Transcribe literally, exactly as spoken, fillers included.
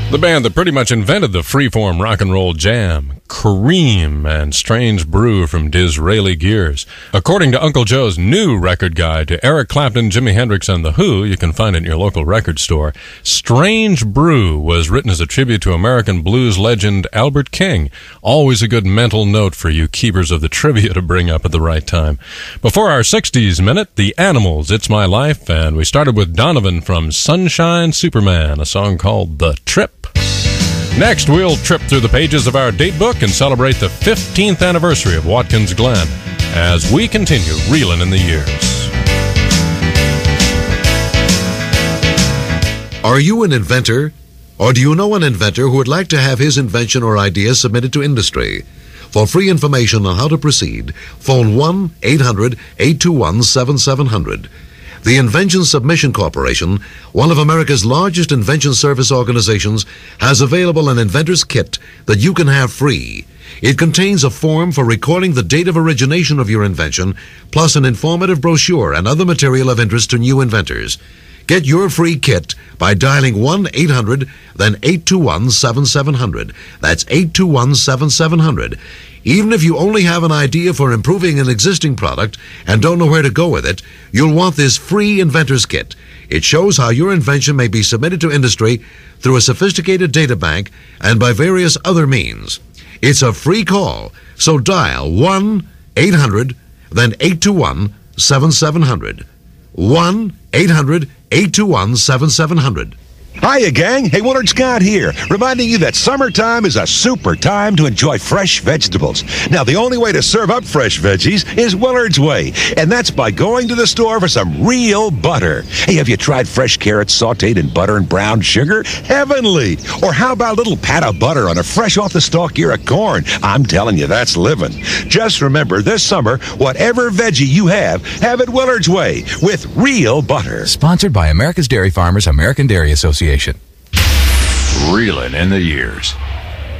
The band that pretty much invented the freeform rock and roll jam, Cream and Strange Brew from Disraeli Gears. According to Uncle Joe's new record guide to Eric Clapton, Jimi Hendrix, and The Who, you can find it in your local record store, Strange Brew was written as a tribute to American blues legend Albert King. Always a good mental note for you keepers of the trivia to bring up at the right time. Before our sixties Minute, The Animals, It's My Life, and we started with Donovan from Sunshine Superman, a song called The Trip. Next, we'll trip through the pages of our date book and celebrate the fifteenth anniversary of Watkins Glen as we continue reeling in the years. Are you an inventor? Or do you know an inventor who would like to have his invention or idea submitted to industry? For free information on how to proceed, phone one eight hundred eight two one seven seven zero zero. The Invention Submission Corporation, one of America's largest invention service organizations, has available an inventor's kit that you can have free. It contains a form for recording the date of origination of your invention, plus an informative brochure and other material of interest to new inventors. Get your free kit by dialing one eight hundred, then eight two one seven seven zero zero. That's eight two one seven seven zero zero. Even if you only have an idea for improving an existing product and don't know where to go with it, you'll want this free inventor's kit. It shows how your invention may be submitted to industry through a sophisticated data bank and by various other means. It's a free call, so dial one eight hundred, then eight two one seven seven zero zero. one eight hundred eight two one seven seven zero zero. Hiya, gang. Hey, Willard Scott here, reminding you that summertime is a super time to enjoy fresh vegetables. Now, the only way to serve up fresh veggies is Willard's Way, and that's by going to the store for some real butter. Hey, have you tried fresh carrots sauteed in butter and brown sugar? Heavenly! Or how about a little pat of butter on a fresh off-the-stalk ear of corn? I'm telling you, that's living. Just remember, this summer, whatever veggie you have, have it Willard's Way with real butter. Sponsored by America's Dairy Farmers, American Dairy Association. Reeling in the years.